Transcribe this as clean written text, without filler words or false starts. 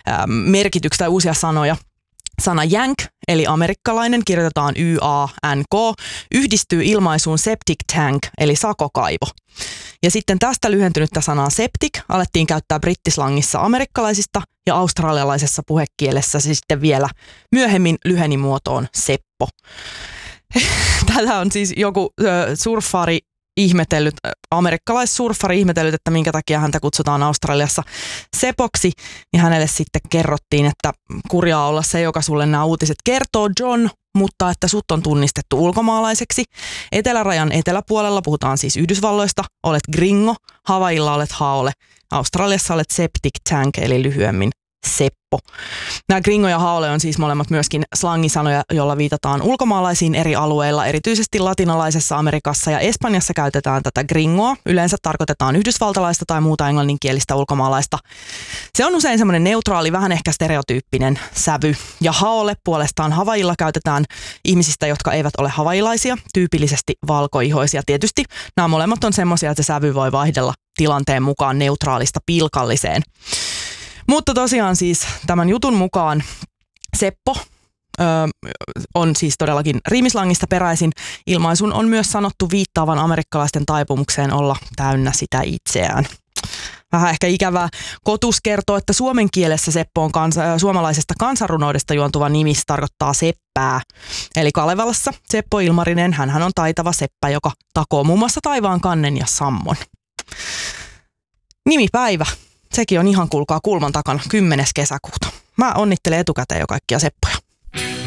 merkityksiä tai uusia sanoja. Sana yank, eli amerikkalainen, kirjoitetaan Y-A-N-K, yhdistyy ilmaisuun septic tank, eli sakokaivo. Ja sitten tästä lyhentynyttä sanaa septic alettiin käyttää brittislangissa amerikkalaisista ja australialaisessa puhekielessä se sitten vielä myöhemmin lyhenimuotoon seppo. Tätä on siis joku surffari ihmetellyt, amerikkalaissurffari ihmetellyt, että minkä takia häntä kutsutaan Australiassa sepoksi, niin hänelle sitten kerrottiin, että kurjaa olla se, joka sulle nämä uutiset kertoo, John, mutta että sut on tunnistettu ulkomaalaiseksi. Etelärajan eteläpuolella puhutaan siis Yhdysvalloista, olet gringo, Havailla olet haole, Australiassa olet septic tank, eli lyhyemmin seppo. Nämä gringo ja haole on siis molemmat myöskin slangisanoja, joilla viitataan ulkomaalaisiin eri alueilla, erityisesti latinalaisessa Amerikassa ja Espanjassa käytetään tätä gringoa. Yleensä tarkoitetaan yhdysvaltalaista tai muuta englanninkielistä ulkomaalaista. Se on usein semmoinen neutraali, vähän ehkä stereotyyppinen sävy. Ja haole puolestaan Havailla käytetään ihmisistä, jotka eivät ole havailaisia, tyypillisesti valkoihoisia. Tietysti nämä molemmat on semmoisia, että se sävy voi vaihdella tilanteen mukaan neutraalista pilkalliseen. Mutta tosiaan siis tämän jutun mukaan seppo on siis todellakin riimislangista peräisin. Ilmaisun on myös sanottu viittaavan amerikkalaisten taipumukseen olla täynnä sitä itseään. Vähän ehkä ikävää. Kotus kertoo, että suomen kielessä seppo on suomalaisesta kansanrunoudesta juontuva nimi, tarkoittaa seppää. Eli Kalevalassa Seppo Ilmarinen, hänhän on taitava seppä, joka takoo muun muassa taivaan kannen ja sammon. Nimipäivä. Sekin on ihan kuulkaa kulman takana 10. kesäkuuta. Mä onnittelen etukäteen jo kaikkia seppoja.